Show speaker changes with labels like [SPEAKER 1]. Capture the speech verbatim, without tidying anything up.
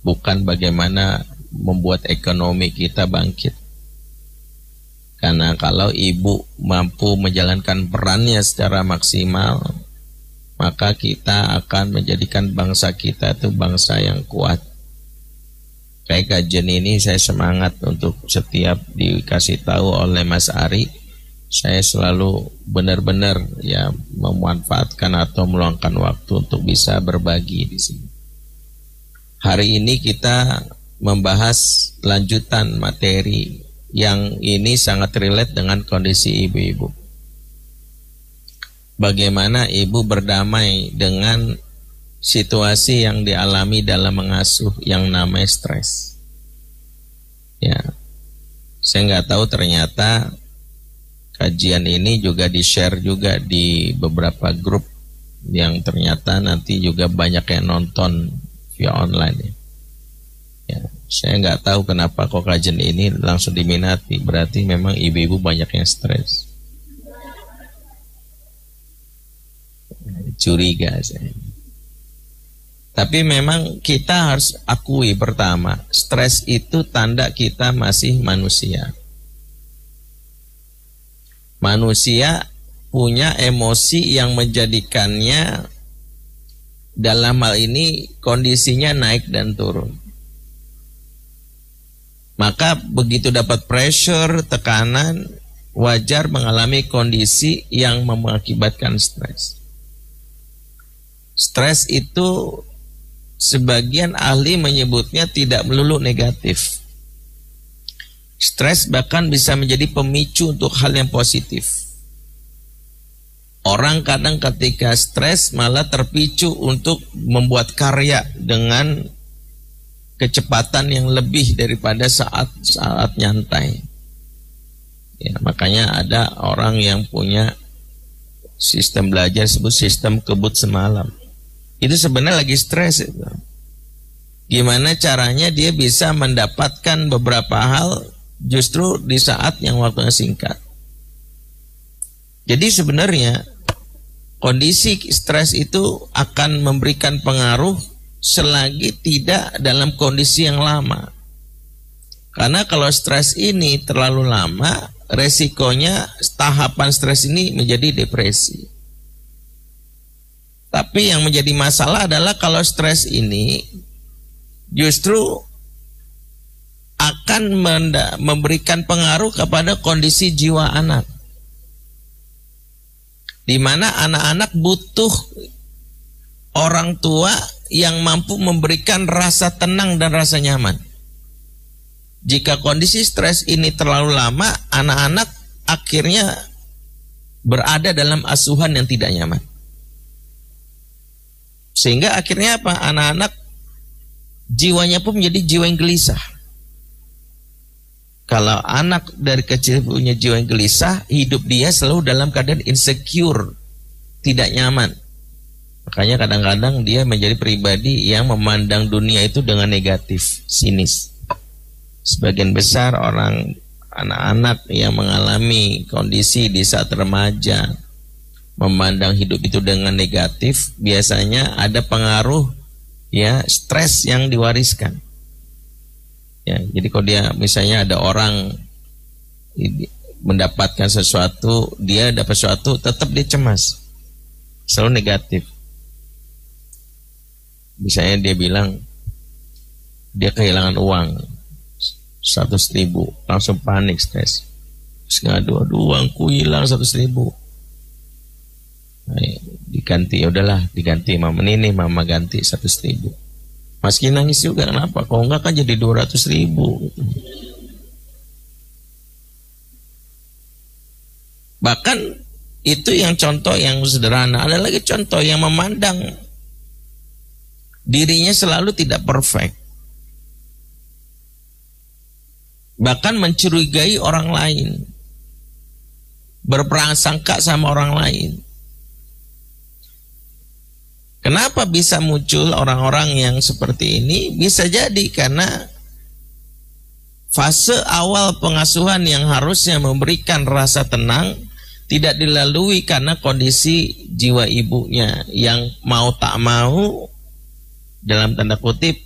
[SPEAKER 1] bukan bagaimana membuat ekonomi kita bangkit. Karena kalau ibu mampu menjalankan perannya secara maksimal, maka kita akan menjadikan bangsa kita itu bangsa yang kuat. Kayak kajian ini saya semangat untuk setiap dikasih tahu oleh Mas Ari, saya selalu benar-benar ya memanfaatkan atau meluangkan waktu untuk bisa berbagi di sini. Hari ini kita membahas lanjutan materi yang ini sangat relate dengan kondisi ibu-ibu. Bagaimana ibu berdamai dengan situasi yang dialami dalam mengasuh yang namanya stres. Ya, saya nggak tahu ternyata kajian ini juga di-share juga di beberapa grup yang ternyata nanti juga banyak yang nonton via online ya. Ya, saya nggak tahu kenapa kok kajian ini langsung diminati. Berarti memang ibu-ibu banyak yang stres. Curiga saya. Tapi memang kita harus akui pertama, stres itu tanda kita masih manusia. Manusia punya emosi yang menjadikannya dalam hal ini kondisinya naik dan turun. Maka begitu dapat pressure, tekanan, wajar mengalami kondisi yang mengakibatkan stres. Stres itu sebagian ahli menyebutnya tidak melulu negatif. Stres bahkan bisa menjadi pemicu untuk hal yang positif. Orang kadang ketika stres malah terpicu untuk membuat karya dengan kecepatan yang lebih daripada saat saat nyantai. Ya, makanya ada orang yang punya sistem belajar disebut sistem kebut semalam. Itu sebenarnya lagi stres itu. Gimana caranya dia bisa mendapatkan beberapa hal justru di saat yang waktunya singkat. Jadi sebenarnya kondisi stres itu akan memberikan pengaruh selagi tidak dalam kondisi yang lama. Karena kalau stres ini terlalu lama, resikonya tahapan stres ini menjadi depresi. Tapi yang menjadi masalah adalah kalau stres ini justru akan memberikan pengaruh kepada kondisi jiwa anak. Di mana anak-anak butuh orang tua yang mampu memberikan rasa tenang dan rasa nyaman. Jika kondisi stres ini terlalu lama, anak-anak akhirnya berada dalam asuhan yang tidak nyaman. Sehingga akhirnya apa? Anak-anak jiwanya pun menjadi jiwa yang gelisah. Kalau anak dari kecil punya jiwa yang gelisah, hidup dia selalu dalam keadaan insecure, tidak nyaman. Makanya kadang-kadang dia menjadi pribadi yang memandang dunia itu dengan negatif, sinis. Sebagian besar orang anak-anak yang mengalami kondisi di saat remaja memandang hidup itu dengan negatif, biasanya ada pengaruh ya stres yang diwariskan. Ya, jadi kalau dia misalnya ada orang mendapatkan sesuatu, dia dapat sesuatu, tetap dia cemas, selalu negatif. Misalnya dia bilang dia kehilangan uang seratus ribu, langsung panik, stres. Terus ngadu, aduh uangku hilang seratus ribu. Nah, diganti, ya udahlah diganti, mama ini mama ganti seratus ribu. Meski nangis juga, kenapa? Kalau enggak kan jadi dua ratus ribu. Bahkan itu yang contoh yang sederhana. Ada lagi contoh yang memandang dirinya selalu tidak perfect. Bahkan mencurigai orang lain, berprasangka sama orang lain. Kenapa bisa muncul orang-orang yang seperti ini? Bisa jadi karena fase awal pengasuhan yang harusnya memberikan rasa tenang tidak dilalui karena kondisi jiwa ibunya yang mau tak mau dalam tanda kutip